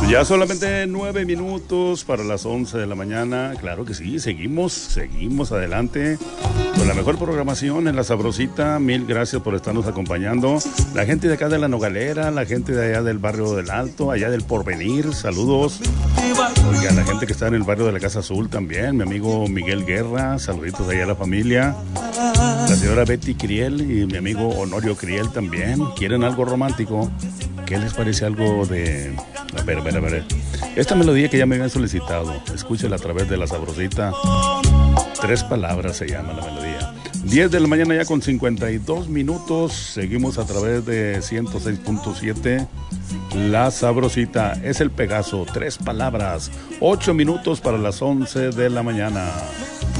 Ya solamente 9 minutos para las 11 de la mañana. Claro que sí, seguimos adelante con la mejor programación en La Sabrosita. Mil gracias por estarnos acompañando. La gente de acá de La Nogalera, la gente de allá del barrio del Alto, allá del Porvenir, saludos. Oiga, la gente que está en el barrio de la Casa Azul también, mi amigo Miguel Guerra, saluditos allá a la familia. La señora Betty Criel y mi amigo Honorio Criel también. ¿Quieren algo romántico? ¿Qué les parece algo de...? A ver. Esta melodía que ya me habían solicitado, escúchela a través de La Sabrosita. 3 palabras se llama la melodía. 10 de la mañana ya con 52 minutos. Seguimos a través de 106.7. La Sabrosita es el Pegaso. 3 palabras. 8 minutos para las 11 de la mañana.